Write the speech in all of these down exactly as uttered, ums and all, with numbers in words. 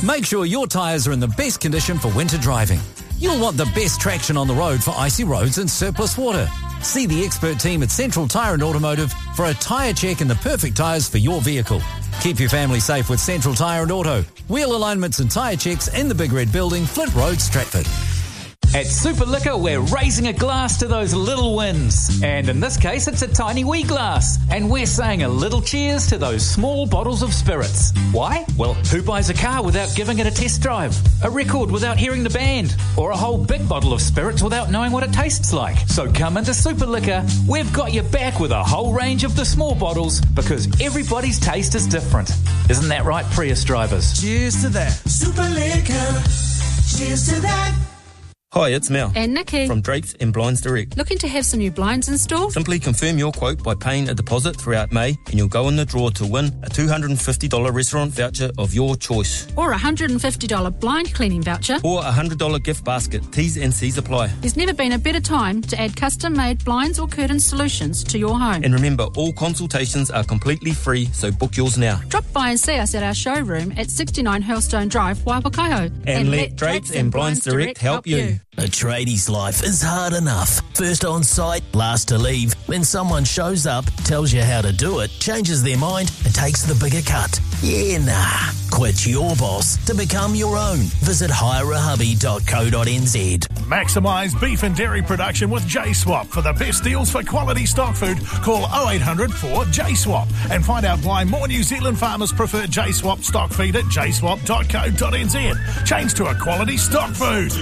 Make sure your tyres are in the best condition for winter driving. You'll want the best traction on the road for icy roads and surplus water. See the expert team at Central Tyre and Automotive for a tyre check and the perfect tyres for your vehicle. Keep your family safe with Central Tyre and Auto. Wheel alignments and tyre checks in the Big Red Building, Flint Road, Stratford. At Super Liquor, we're raising a glass to those little wins. And in this case, it's a tiny wee glass. And we're saying a little cheers to those small bottles of spirits. Why? Well, who buys a car without giving it a test drive? A record without hearing the band? Or a whole big bottle of spirits without knowing what it tastes like? So come into Super Liquor. We've got your back with a whole range of the small bottles because everybody's taste is different. Isn't that right, Prius drivers? Cheers to that. Super Liquor. Cheers to that. Hi, it's Mel. And Nikki. From Drapes and Blinds Direct. Looking to have some new blinds installed? Simply confirm your quote by paying a deposit throughout May and you'll go in the draw to win a two hundred fifty dollars restaurant voucher of your choice. Or a one hundred fifty dollars blind cleaning voucher. Or a one hundred dollars gift basket. T's and C's apply. There's never been a better time to add custom-made blinds or curtain solutions to your home. And remember, all consultations are completely free, so book yours now. Drop by and see us at our showroom at sixty-nine Hurlstone Drive, Waipukaho. And, and let, let Drapes and Blinds Direct help you. you. A tradie's life is hard enough. First on site, last to leave. When someone shows up, tells you how to do it, changes their mind and takes the bigger cut. Yeah, nah. Quit your boss to become your own. Visit hire a hubby dot co dot n z. Maximise beef and dairy production with J Swap. For the best deals for quality stock food, call oh eight hundred four J swap and find out why more New Zealand farmers prefer J Swap stock feed at j swap dot co dot n z. Change to a quality stock food.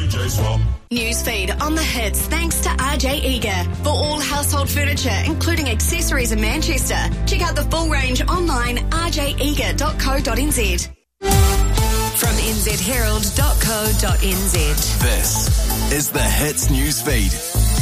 Newsfeed on the hits thanks to R J Eager. For all household furniture, including accessories in Manchester, check out the full range online r j eager dot co dot n z. From n z herald dot co dot n z. This is the Hits Newsfeed.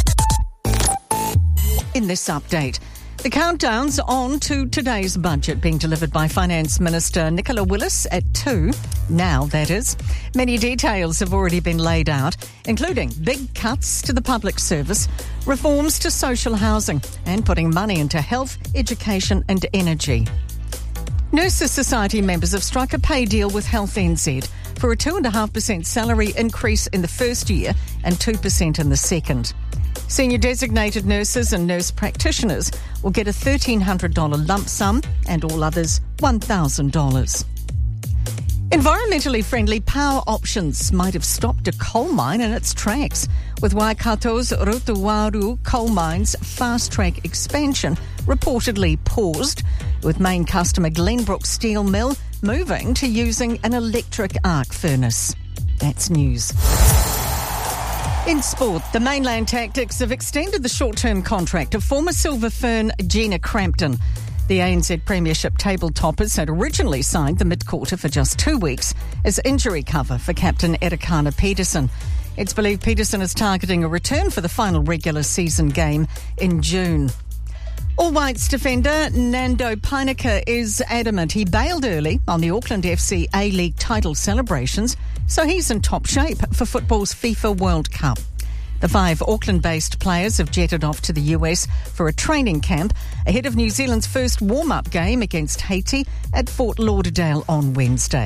In this update, the countdown's on to today's budget being delivered by Finance Minister Nicola Willis at two. Now, that is. Many details have already been laid out, including big cuts to the public service, reforms to social housing, and putting money into health, education and energy. Nurses Society members have struck a pay deal with Health N Z for a two point five percent salary increase in the first year and two percent in the second. Senior designated nurses and nurse practitioners will get a one thousand three hundred dollars lump sum and all others one thousand dollars. Environmentally friendly power options might have stopped a coal mine in its tracks, with Waikato's Rotowaru coal mine's fast-track expansion reportedly paused, with main customer Glenbrook Steel Mill moving to using an electric arc furnace. That's news. In sport, the Mainland Tactics have extended the short-term contract of former Silver Fern Gina Crampton. The A N Z Premiership table toppers had originally signed the mid-quarter for just two weeks as injury cover for captain Erekana Peterson. It's believed Peterson is targeting a return for the final regular season game in June. All Whites defender Nando Peineke is adamant he bailed early on the Auckland F C A-League title celebrations, so he's in top shape for football's FIFA World Cup. The five Auckland-based players have jetted off to the U S for a training camp ahead of New Zealand's first warm-up game against Haiti at Fort Lauderdale on Wednesday.